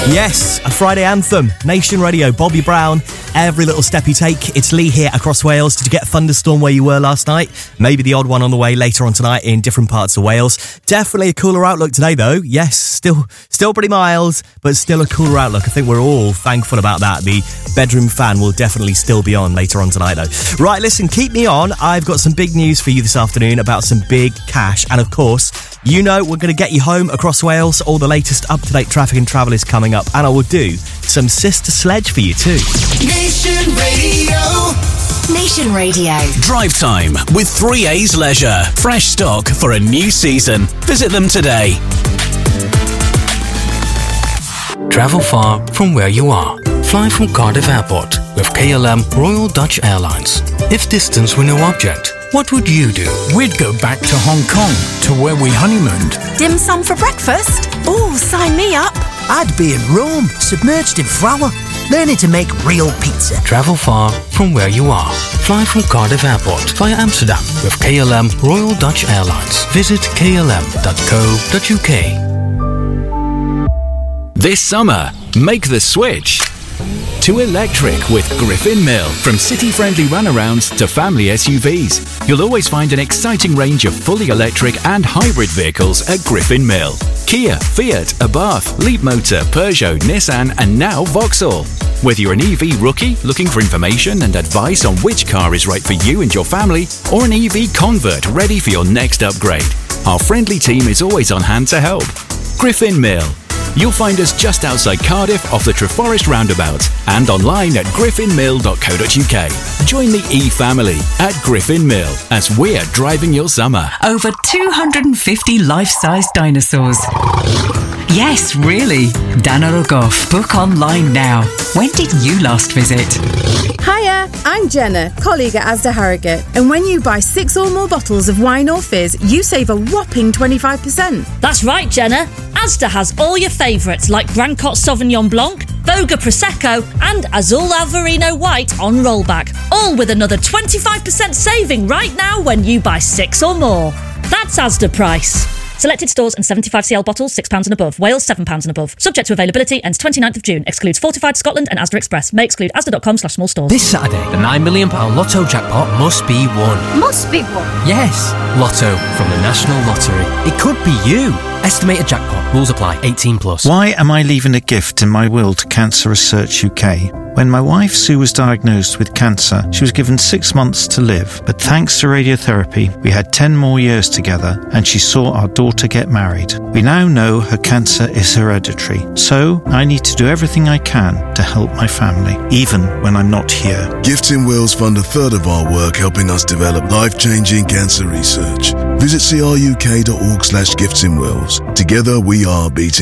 Yes, a Friday anthem. Nation Radio, Bobby Brown, every little step you take. It's Lee here across Wales. Did you get a thunderstorm where you were last night? Maybe the odd one on the way later on tonight in different parts of Wales. Definitely a cooler outlook today though. Yes, still pretty mild, but still a cooler outlook. I think we're all thankful about that. The bedroom fan will definitely still be on later on tonight though. Right, listen, keep me on. I've got some big news for you this afternoon about some big cash. And of course, you know we're going to get you home across Wales. All the latest up-to-date traffic and travel is coming up. And I will do some Sister Sledge for you too. Nation Radio. Nation Radio. Drive time with 3A's Leisure. Fresh stock for a new season. Visit them today. Travel far from where you are. Fly from Cardiff Airport with KLM Royal Dutch Airlines. If distance were no object, what would you do? We'd go back to Hong Kong, to where we honeymooned. Dim sum for breakfast? Oh, sign me up. I'd be in Rome, submerged in flour, learning to make real pizza. Travel far from where you are. Fly from Cardiff Airport via Amsterdam with KLM Royal Dutch Airlines. Visit klm.co.uk. This summer, make the switch to electric with Griffin Mill. From city-friendly runarounds to family SUVs, you'll always find an exciting range of fully electric and hybrid vehicles at Griffin Mill. Kia, Fiat, Abarth, Leapmotor, Peugeot, Nissan and now Vauxhall. Whether you're an EV rookie looking for information and advice on which car is right for you and your family, or an EV convert ready for your next upgrade, our friendly team is always on hand to help. Griffin Mill. You'll find us just outside Cardiff off the Treforest roundabout and online at griffinmill.co.uk. Join the E-family at Griffin Mill as we're driving your summer. Over 250 life-sized dinosaurs. Yes, really. Dana Rogoff. Book online now. When did you last visit? Hiya, I'm Jenna, colleague at Asda Harrogate. And when you buy 6 or more bottles of wine or fizz, you save a whopping 25%. That's right, Jenna. Asda has all your favourites like Grand Cot Sauvignon Blanc, Voga Prosecco and Azul Alvarino White on rollback. All with another 25% saving right now when you buy 6 or more. That's Asda price. Selected stores and 75cl bottles, £6 and above. Wales, £7 and above. Subject to availability, ends 29th of June. Excludes Fortified Scotland and Asda Express. May exclude asda.com/small stores. This Saturday, the £9 million Lotto jackpot must be won. Must be won? Yes, Lotto from the National Lottery. It could be you. Estimated jackpot. Rules apply. 18+. Why am I leaving a gift in my will to Cancer Research UK? When my wife Sue was diagnosed with cancer, she was given 6 months to live. But thanks to radiotherapy, we had 10 more years together and she saw our daughter get married. We now know her cancer is hereditary. So I need to do everything I can to help my family, even when I'm not here. Gifts in Wills fund a third of our work helping us develop life-changing cancer research. Visit cruk.org/giftsinwills. Together we are beating